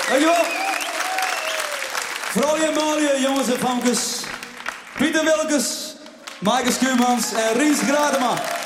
Dankjewel. Vrouwen en mannen, jongens en famkes. Pieter Wilkes, Maaike Schuurmans en Ries Gradema.